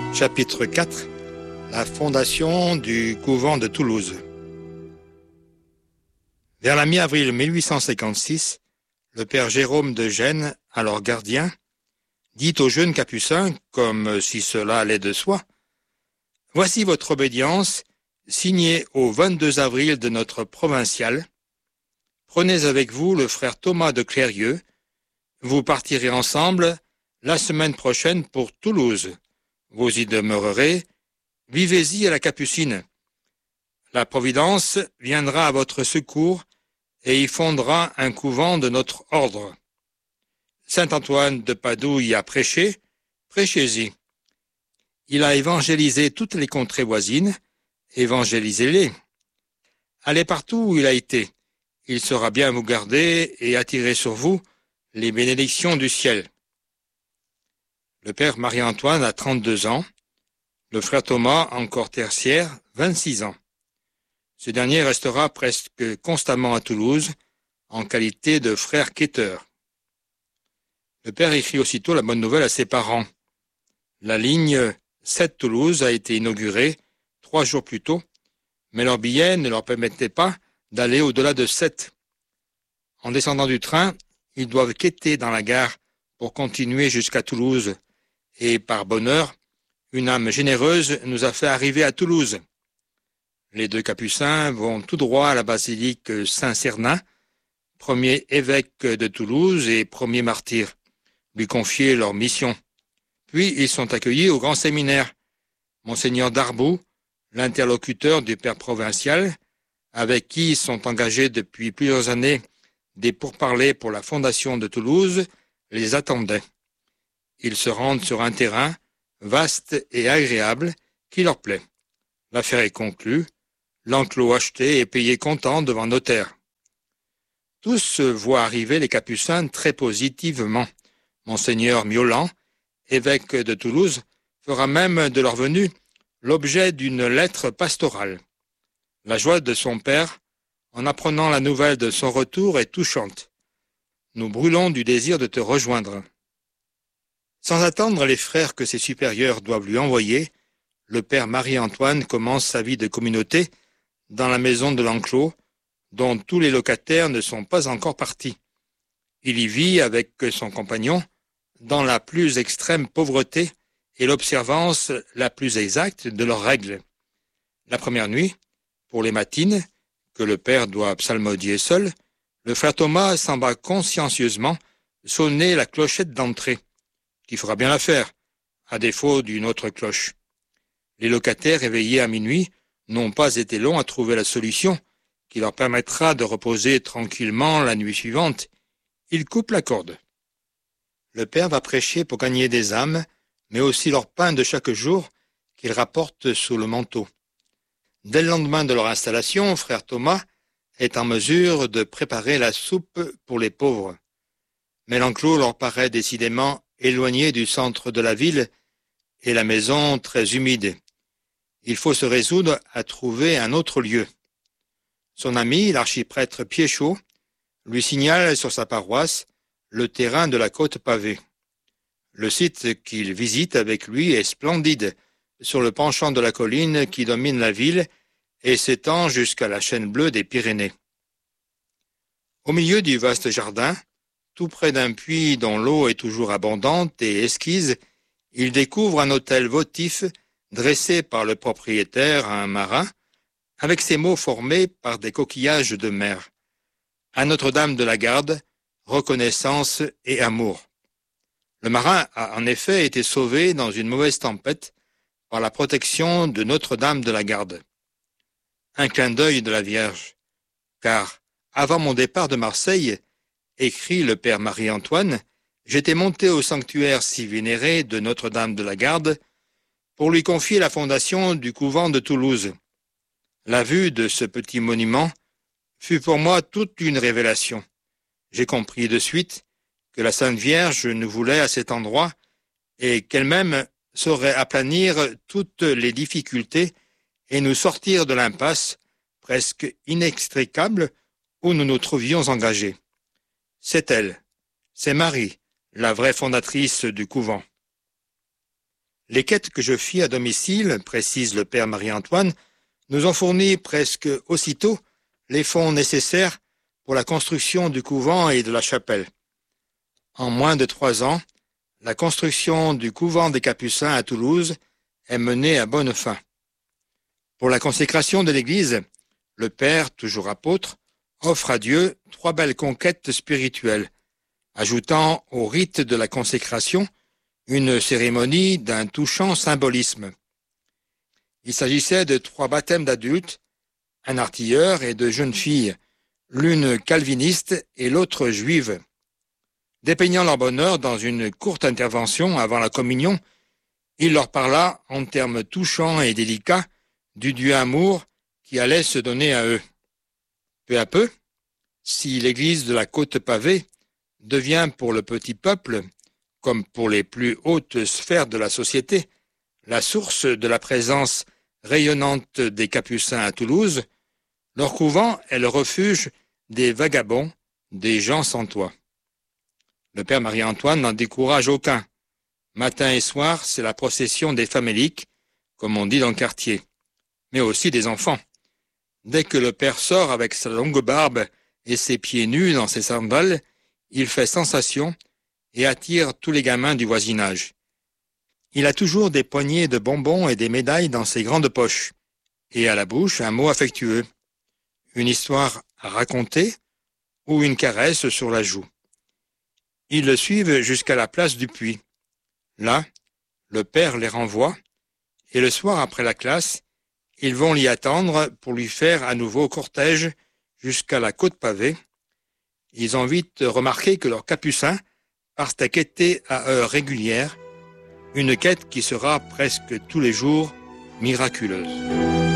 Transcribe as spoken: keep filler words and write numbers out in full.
Chapitre quatre. La fondation du couvent de Toulouse. Vers la mi-avril mille huit cent cinquante-six, le père Jérôme de Gênes, alors gardien, dit aux jeunes capucins, comme si cela allait de soi, « Voici votre obédience, signée au vingt-deux avril de notre provincial. Prenez avec vous le frère Thomas de Clérieux. Vous partirez ensemble la semaine prochaine pour Toulouse. Vous y demeurerez. Vivez-y à la Capucine. La Providence viendra à votre secours et y fondera un couvent de notre ordre. Saint Antoine de Padoue y a prêché, prêchez-y. Il a évangélisé toutes les contrées voisines, évangélisez-les. Allez partout où il a été, il saura bien vous garder et attirer sur vous les bénédictions du ciel. » Le père Marie-Antoine a trente-deux ans, le frère Thomas, encore tertiaire, vingt-six ans. Ce dernier restera presque constamment à Toulouse, en qualité de frère quêteur. Le père écrit aussitôt la bonne nouvelle à ses parents. La ligne sept Toulouse a été inaugurée trois jours plus tôt, mais leur billet ne leur permettait pas d'aller au-delà de Sète. En descendant du train, ils doivent quêter dans la gare pour continuer jusqu'à Toulouse, et par bonheur, une âme généreuse nous a fait arriver à Toulouse. Les deux capucins vont tout droit à la basilique Saint-Cernin, premier évêque de Toulouse et premier martyr, lui confier leur mission. Puis ils sont accueillis au grand séminaire. Monseigneur Darboux, l'interlocuteur du père provincial, avec qui sont engagés depuis plusieurs années des pourparlers pour la fondation de Toulouse, les attendait. Ils se rendent sur un terrain vaste et agréable qui leur plaît. L'affaire est conclue, l'enclos acheté et payé comptant devant notaire. Tous voient arriver les capucins très positivement. Monseigneur Miolan, évêque de Toulouse, fera même de leur venue l'objet d'une lettre pastorale. La joie de son père, en apprenant la nouvelle de son retour, est touchante. Nous brûlons du désir de te rejoindre. Sans attendre les frères que ses supérieurs doivent lui envoyer, le père Marie-Antoine commence sa vie de communauté dans la maison de l'enclos, dont tous les locataires ne sont pas encore partis. Il y vit avec son compagnon dans la plus extrême pauvreté et l'observance la plus exacte de leurs règles. La première nuit, pour les matines, que le père doit psalmodier seul, le frère Thomas s'en va consciencieusement sonner la clochette d'entrée, qui fera bien l'affaire, à défaut d'une autre cloche. Les locataires éveillés à minuit n'ont pas été longs à trouver la solution qui leur permettra de reposer tranquillement la nuit suivante. Ils coupent la corde. Le père va prêcher pour gagner des âmes, mais aussi leur pain de chaque jour qu'ils rapportent sous le manteau. Dès le lendemain de leur installation, frère Thomas est en mesure de préparer la soupe pour les pauvres. Mais l'enclos leur paraît décidément éloigné du centre de la ville et la maison très humide. Il faut se résoudre à trouver un autre lieu. Son ami, l'archiprêtre Piéchaud, lui signale sur sa paroisse le terrain de la côte pavée. Le site qu'il visite avec lui est splendide, sur le penchant de la colline qui domine la ville et s'étend jusqu'à la chaîne bleue des Pyrénées. Au milieu du vaste jardin, tout près d'un puits dont l'eau est toujours abondante et exquise, il découvre un autel votif dressé par le propriétaire, un marin, avec ses mots formés par des coquillages de mer. À Notre-Dame de la Garde, reconnaissance et amour. Le marin a en effet été sauvé dans une mauvaise tempête par la protection de Notre-Dame de la Garde. Un clin d'œil de la Vierge, car avant mon départ de Marseille, écrit le père Marie-Antoine, j'étais monté au sanctuaire si vénéré de Notre-Dame de la Garde pour lui confier la fondation du couvent de Toulouse. La vue de ce petit monument fut pour moi toute une révélation. J'ai compris de suite que la Sainte Vierge nous voulait à cet endroit et qu'elle-même saurait aplanir toutes les difficultés et nous sortir de l'impasse presque inextricable où nous nous trouvions engagés. C'est elle, c'est Marie, la vraie fondatrice du couvent. Les quêtes que je fis à domicile, précise le père Marie-Antoine, nous ont fourni presque aussitôt les fonds nécessaires pour la construction du couvent et de la chapelle. En moins de trois ans, la construction du couvent des Capucins à Toulouse est menée à bonne fin. Pour la consécration de l'Église, le Père, toujours apôtre, offre à Dieu trois belles conquêtes spirituelles, ajoutant au rite de la consécration une cérémonie d'un touchant symbolisme. Il s'agissait de trois baptêmes d'adultes, un artilleur et deux jeunes filles, l'une calviniste et l'autre juive. Dépeignant leur bonheur dans une courte intervention avant la communion, il leur parla en termes touchants et délicats du Dieu amour qui allait se donner à eux. Peu à peu, si l'Église de la Côte Pavée devient pour le petit peuple, comme pour les plus hautes sphères de la société, la source de la présence rayonnante des Capucins à Toulouse, leur couvent est le refuge des vagabonds, des gens sans toit. Le père Marie-Antoine n'en décourage aucun. Matin et soir, c'est la procession des faméliques, comme on dit dans le quartier, mais aussi des enfants. Dès que le père sort avec sa longue barbe et ses pieds nus dans ses sandales, il fait sensation et attire tous les gamins du voisinage. Il a toujours des poignées de bonbons et des médailles dans ses grandes poches, et à la bouche un mot affectueux, une histoire à raconter ou une caresse sur la joue. Ils le suivent jusqu'à la place du puits. Là, le père les renvoie, et le soir après la classe, ils vont l'y attendre pour lui faire à nouveau cortège jusqu'à la Côte Pavée. Ils ont vite remarqué que leurs capucins partent à quêter à heure régulière, une quête qui sera presque tous les jours miraculeuse.